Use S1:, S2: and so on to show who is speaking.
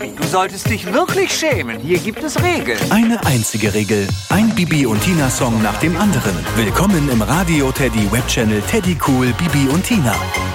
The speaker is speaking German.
S1: Tobi, du solltest dich wirklich schämen. Hier gibt es Regeln.
S2: Eine einzige Regel. Ein Bibi und Tina-Song nach dem anderen. Willkommen im Radio Teddy Webchannel Teddy Cool Bibi und Tina.